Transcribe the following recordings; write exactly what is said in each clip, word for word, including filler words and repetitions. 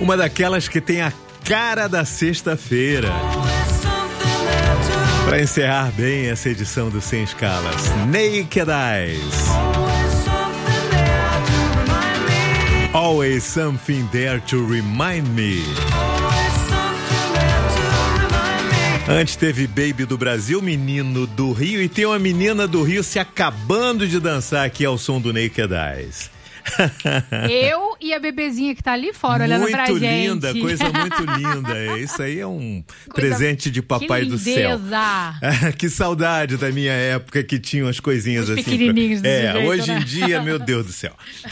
Uma daquelas que tem a cara da sexta-feira. Para encerrar bem essa edição do Sem Escalas, Naked Eyes. Always something there to remind me. Antes teve Baby do Brasil, Menino do Rio, e tem uma menina do Rio se acabando de dançar aqui ao som do Naked Eyes. Eu e a bebezinha que tá ali fora olhando muito pra gente. Muito linda, coisa muito linda. Isso aí é um coisa, presente de papai do céu. Que saudade da minha época que tinha umas coisinhas Os assim. pequenininhos pra... É, jeito, hoje né? em dia, meu Deus do céu.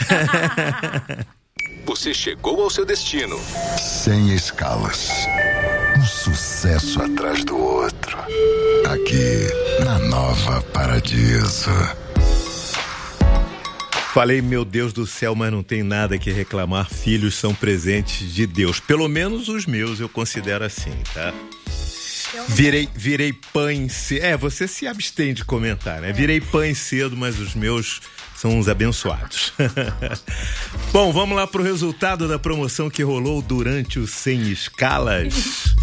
Você chegou ao seu destino. Sem escalas. Um sucesso atrás do outro. Aqui na Nova Paradiso. Falei, meu Deus do céu, mas não tem nada que reclamar. Filhos são presentes de Deus. Pelo menos os meus eu considero assim, tá? Virei, virei pães cedo. É, você se abstém de comentar, né? Virei pães cedo, mas os meus são uns abençoados. Bom, vamos lá pro resultado da promoção que rolou durante o Sem Escalas.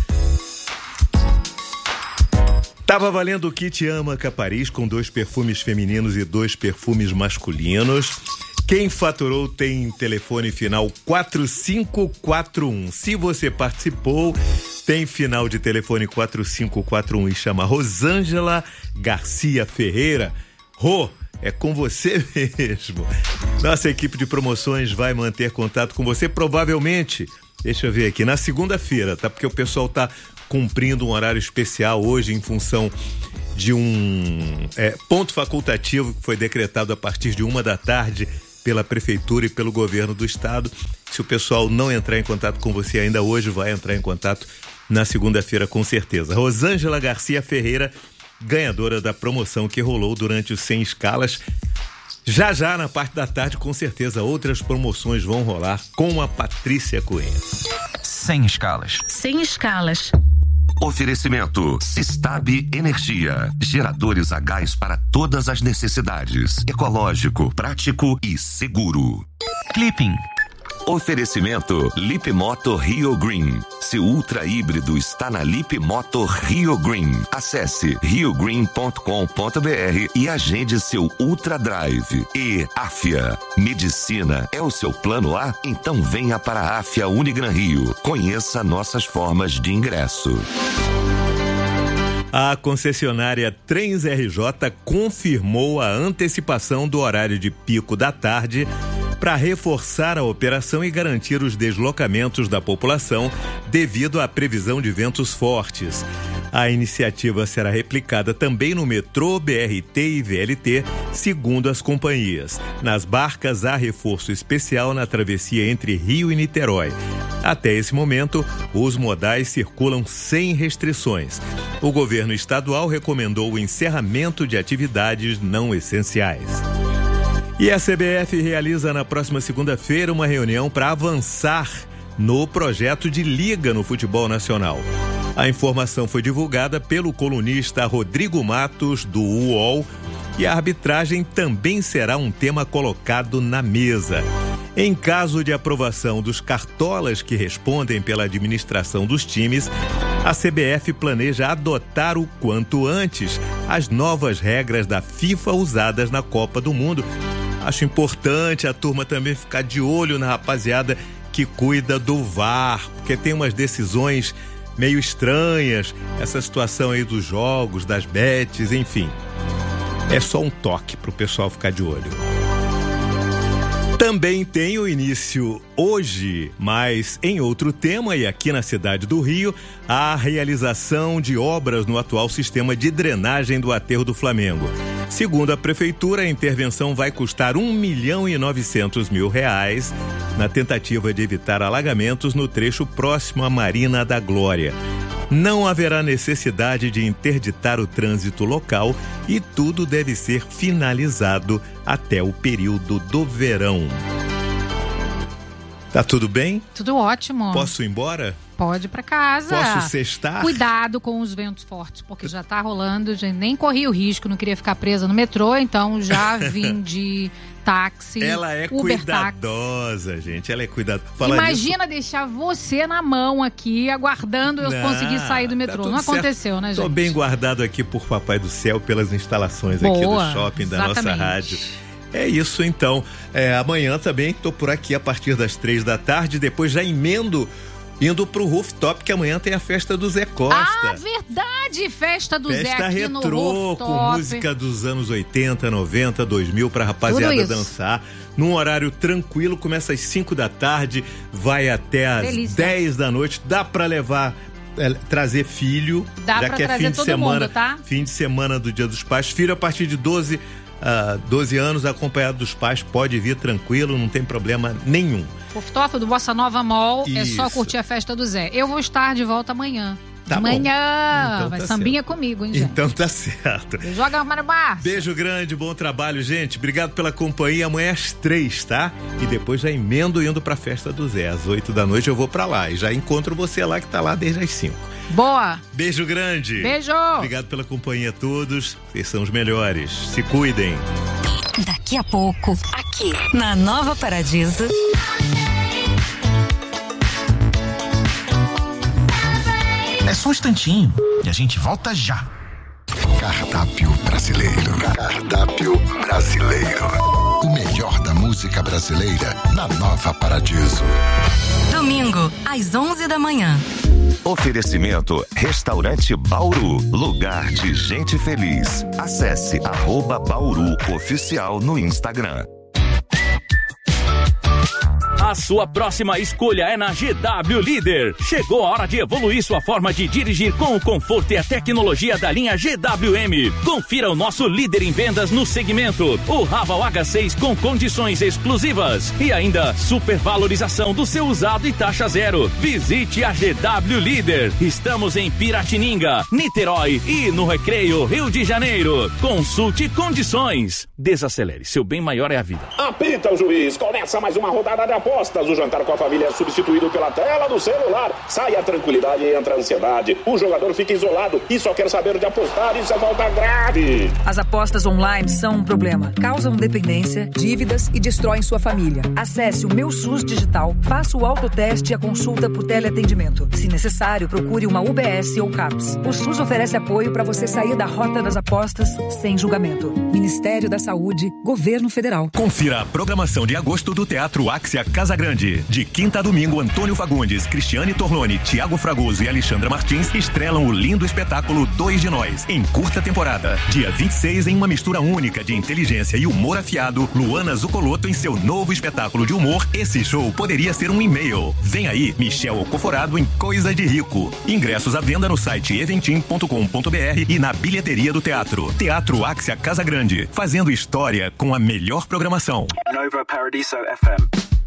Tava valendo o kit Amaca Paris com dois perfumes femininos e dois perfumes masculinos. Quem faturou tem telefone final quatro cinco quatro um. Se você participou, tem final de telefone quatro cinco quatro um e chama Rosângela Garcia Ferreira. Rô, é com você mesmo. Nossa equipe de promoções vai manter contato com você provavelmente, deixa eu ver aqui, na segunda-feira, tá? Porque o pessoal tá cumprindo um horário especial hoje em função de um é, ponto facultativo que foi decretado a partir de uma da tarde pela Prefeitura e pelo Governo do Estado. Se o pessoal não entrar em contato com você ainda hoje, vai entrar em contato na segunda-feira com certeza. Rosângela Garcia Ferreira, ganhadora da promoção que rolou durante os Sem Escalas. Já já, na parte da tarde, com certeza, outras promoções vão rolar com a Patrícia Coelho. Sem Escalas. Sem Escalas. Oferecimento Sistab Energia. Geradores a gás para todas as necessidades. Ecológico, prático e seguro. Clipping. Oferecimento Lip Moto Rio Green. Seu ultra híbrido está na Lip Moto Rio Green. Acesse rio green ponto com ponto b r e agende seu Ultra Drive. E Afia. Medicina é o seu plano A? Então venha para a Afia Unigran Rio. Conheça nossas formas de ingresso. A concessionária Trens R J confirmou a antecipação do horário de pico da tarde para reforçar a operação e garantir os deslocamentos da população devido à previsão de ventos fortes. A iniciativa será replicada também no metrô, B R T e V L T, segundo as companhias. Nas barcas, há reforço especial na travessia entre Rio e Niterói. Até esse momento, os modais circulam sem restrições. O governo estadual recomendou o encerramento de atividades não essenciais. E a C B F realiza na próxima segunda-feira uma reunião para avançar no projeto de liga no futebol nacional. A informação foi divulgada pelo colunista Rodrigo Matos, do U O L, e a arbitragem também será um tema colocado na mesa. Em caso de aprovação dos cartolas que respondem pela administração dos times, a C B F planeja adotar o quanto antes as novas regras da FIFA usadas na Copa do Mundo. Acho importante a turma também ficar de olho na rapaziada que cuida do V A R, porque tem umas decisões meio estranhas, essa situação aí dos jogos, das bets, enfim. É só um toque pro pessoal ficar de olho. Também tem o início hoje, mas em outro tema, e aqui na cidade do Rio, a realização de obras no atual sistema de drenagem do aterro do Flamengo. Segundo a prefeitura, a intervenção vai custar um milhão e novecentos mil reais na tentativa de evitar alagamentos no trecho próximo à Marina da Glória. Não haverá necessidade de interditar o trânsito local e tudo deve ser finalizado até o período do verão. Tá tudo bem? Tudo ótimo. Posso ir embora? Pode ir pra casa. Posso sextar? Cuidado com os ventos fortes, porque já tá rolando, já nem corri o risco, não queria ficar presa no metrô, então já vim de táxi, Ela é Uber cuidadosa, táxi. gente, ela é cuidadosa. Falar Imagina nisso... deixar você na mão aqui, aguardando eu não, conseguir sair do metrô. Tá não aconteceu, certo. né, gente? Tô bem guardado aqui por Papai do Céu, pelas instalações Boa, aqui do shopping, da exatamente. nossa rádio. É isso então. É, amanhã também tô por aqui a partir das três da tarde, depois já emendo indo pro rooftop, que amanhã tem a festa do Zé Costa. Ah, verdade! Festa do festa Zé aqui retrô, no rooftop. com música dos anos oitenta, noventa, dois mil pra rapaziada dançar. Num horário tranquilo, começa às cinco da tarde, vai até às Delícia. dez da noite. Dá pra levar, é, trazer filho. Dá já pra que é trazer fim de todo semana, mundo, tá? Fim de semana do Dia dos Pais. Filho a partir de doze, uh, doze anos, acompanhado dos pais, pode vir tranquilo, não tem problema nenhum. Rooftop do Bossa Nova Mall, Isso. é só curtir a festa do Zé. Eu vou estar de volta amanhã. Tá amanhã! Então vai tá sambinha certo. comigo, hein, gente? Então tá certo. Joga Mário Barça. Beijo grande, bom trabalho, gente. Obrigado pela companhia. Amanhã às três, tá? E depois já emendo indo pra festa do Zé. Às oito da noite eu vou pra lá. E já encontro você lá que tá lá desde as cinco. Boa! Beijo grande. Beijo! Obrigado pela companhia a todos. Vocês são os melhores. Se cuidem. Daqui a pouco, aqui na Nova Paradiso. É só um instantinho e a gente volta já. Cardápio brasileiro. Cardápio brasileiro. O melhor da música brasileira na Nova Paradiso. Domingo, às onze da manhã. Oferecimento Restaurante Bauru, lugar de gente feliz. Acesse arroba Bauru Oficial no Instagram. A sua próxima escolha é na G W Líder. Chegou a hora de evoluir sua forma de dirigir com o conforto e a tecnologia da linha G W M. Confira o nosso líder em vendas no segmento, o Raval H seis com condições exclusivas e ainda supervalorização do seu usado e taxa zero. Visite a G W Líder. Estamos em Piratininga, Niterói e no Recreio, Rio de Janeiro. Consulte condições. Desacelere, seu bem maior é a vida. Apita o juiz, começa mais uma rodada de apostas. O jantar com a família é substituído pela tela do celular. Sai a tranquilidade e entra a ansiedade. O jogador fica isolado e só quer saber de apostar. Isso é falta grave. As apostas online são um problema. Causam dependência, dívidas e destroem sua família. Acesse o Meu SUS Digital, faça o autoteste e a consulta por teleatendimento. Se necessário, procure uma U B S ou CAPS. O SUS oferece apoio para você sair da rota das apostas sem julgamento. Ministério da Saúde, Governo Federal. Confira a programação de agosto do Teatro Áxia Casa Grande. De quinta a domingo, Antônio Fagundes, Cristiane Torlone, Tiago Fragoso e Alexandra Martins estrelam o lindo espetáculo Dois de Nós, em curta temporada. Dia vinte e seis, em uma mistura única de inteligência e humor afiado, Luana Zucoloto em seu novo espetáculo de humor Esse Show Poderia Ser um E-mail. Vem aí, Michel Ocoforado em Coisa de Rico. Ingressos à venda no site eventim ponto com ponto br e na bilheteria do teatro. Teatro Áxia Casa Grande, fazendo história com a melhor programação. Nova Paradiso F M.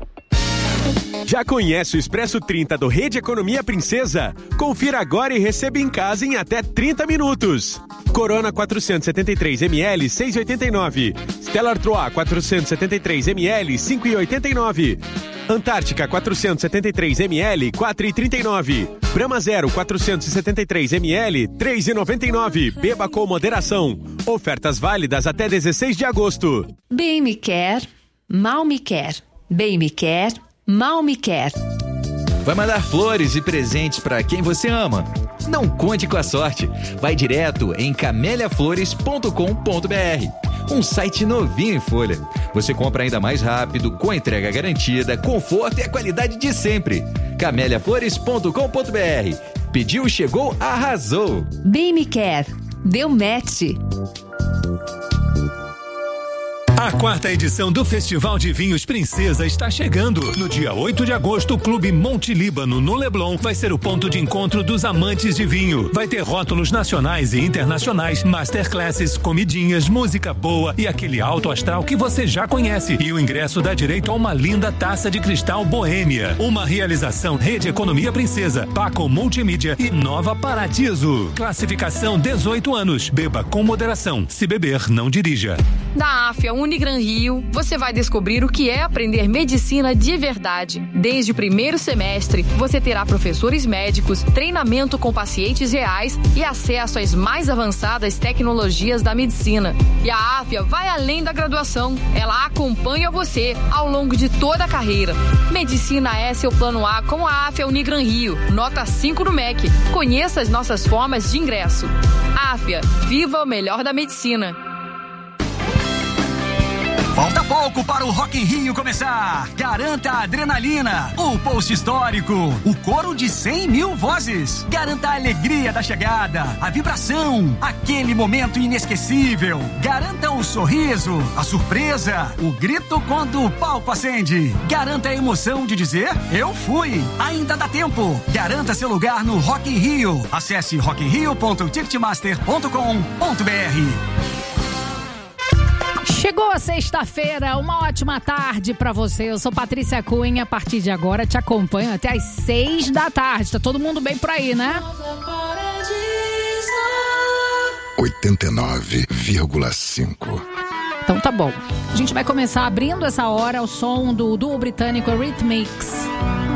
Já conhece o Expresso trinta do Rede Economia Princesa? Confira agora e receba em casa em até trinta minutos. Corona quatrocentos e setenta e três mililitros, seis reais e oitenta e nove centavos. Stella Artois quatrocentos e setenta e três mililitros, cinco reais e oitenta e nove centavos. Antártica quatrocentos e setenta e três mililitros, quatro reais e trinta e nove centavos. Brahma Zero quatrocentos e setenta e três mililitros, três reais e noventa e nove centavos. Beba com moderação. Ofertas válidas até dezesseis de agosto. Bem me quer, mal me quer. Bem me quer, mal me quer. Vai mandar flores e presentes para quem você ama? Não conte com a sorte. Vai direto em camélia flores ponto com ponto br. Um site novinho em folha. Você compra ainda mais rápido, com entrega garantida, conforto e a qualidade de sempre. camélia flores ponto com ponto br. Pediu, chegou, arrasou. Bem me quer, deu match. A quarta edição do Festival de Vinhos Princesa está chegando. No dia oito de agosto, o Clube Monte Líbano, no Leblon, vai ser o ponto de encontro dos amantes de vinho. Vai ter rótulos nacionais e internacionais, masterclasses, comidinhas, música boa e aquele alto astral que você já conhece. E o ingresso dá direito a uma linda taça de cristal boêmia. Uma realização Rede Economia Princesa, Paco Multimídia e Nova Paradiso. Classificação dezoito anos. Beba com moderação. Se beber, não dirija. Da Áfia, Uni Unigran Rio, você vai descobrir o que é aprender medicina de verdade. Desde o primeiro semestre, você terá professores médicos, treinamento com pacientes reais e acesso às mais avançadas tecnologias da medicina. E a Áfia vai além da graduação. Ela acompanha você ao longo de toda a carreira. Medicina é seu plano A com a Áfia Unigran Rio. Nota cinco no M E C. Conheça as nossas formas de ingresso. Áfia, viva o melhor da medicina. Falta pouco para o Rock in Rio começar. Garanta a adrenalina, o post histórico, o coro de cem mil vozes. Garanta a alegria da chegada, a vibração, aquele momento inesquecível. Garanta o sorriso, a surpresa, o grito quando o palco acende. Garanta a emoção de dizer, eu fui. Ainda dá tempo. Garanta seu lugar no Rock in Rio. Acesse rock in rio ponto ticketmaster ponto com ponto b r. Chegou a sexta-feira, uma ótima tarde pra você. Eu sou Patrícia Cunha, a partir de agora te acompanho até às seis da tarde. Tá todo mundo bem por aí, né? oitenta e nove vírgula cinco. Então tá bom. A gente vai começar abrindo essa hora ao som do duo britânico Eurythmics.